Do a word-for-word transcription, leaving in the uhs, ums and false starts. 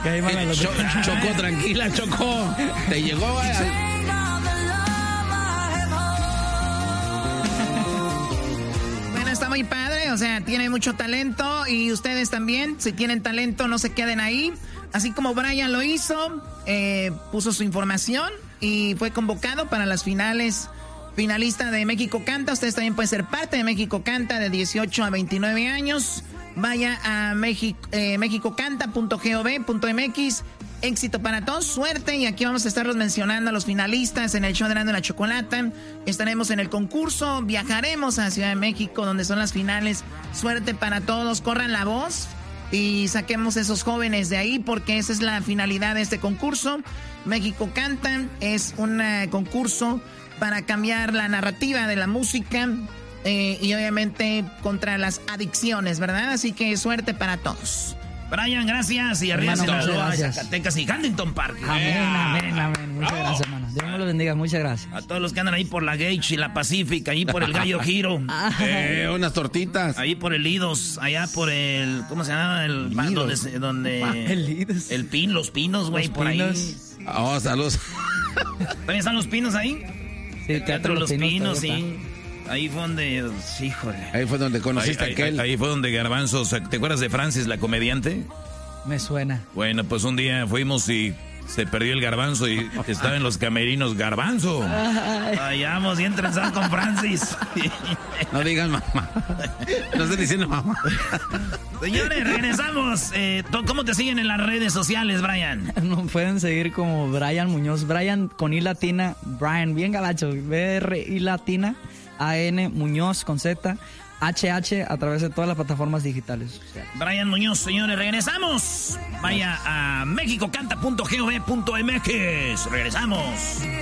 caí mal en los Cho, Chocó, tranquila, Chocó. Te llegó, eh. Bueno, está muy padre, o sea, tiene mucho talento y ustedes también, si tienen talento, no se queden ahí. Así como Brian lo hizo, eh, puso su información y fue convocado para las finales. Finalista de México Canta, ustedes también pueden ser parte de México Canta de dieciocho a veintinueve años. Vaya a México, eh, mexicocanta punto gov punto mx. Éxito para todos, suerte. Y aquí vamos a estarlos mencionando a los finalistas en el show de Erasmo y la Chocolata. Estaremos en el concurso, viajaremos a Ciudad de México, donde son las finales. Suerte para todos, corran la voz y saquemos esos jóvenes de ahí, porque esa es la finalidad de este concurso. México Canta es un uh, concurso para cambiar la narrativa de la música eh, y obviamente contra las adicciones, ¿verdad? Así que suerte para todos. Brian, gracias. Y arriba Sinaloa, Zacatecas y Huntington Park. Amén, yeah. amén, amén. Muchas oh. gracias, hermano. Dios me lo bendiga, muchas gracias. A todos los que andan ahí por la Gage y la Pacific, ahí por el Gallo Giro. eh, unas tortitas. Ahí por el Lidos, allá por el, ¿cómo se llama? El donde, donde el Lidos. El Pin, los Pinos, güey, por pinos. ahí. Oh, saludos. ¿También están los Pinos ahí? Sí, el Teatro de los Pinos, pinos sí. Ahí fue donde, híjole. Ahí fue donde conociste ahí, a aquel. Ahí, ahí fue donde Garbanzo, ¿te acuerdas de Francis, la comediante? Me suena. Bueno, pues un día fuimos y se perdió el Garbanzo y estaba en los camerinos. ¡Garbanzo! Vayamos y entren con Francis. No digan mamá. No estoy diciendo mamá. Señores, regresamos. Eh, ¿Cómo te siguen en las redes sociales, Brian? Nos pueden seguir como Brian Muñoz. Brian con I latina. Brian, bien galacho. B R I latina. A N Muñoz con Z. H H a través de todas las plataformas digitales. Brian Muñoz, señores, regresamos. Vaya a mexicocanta punto gov punto mx. Regresamos.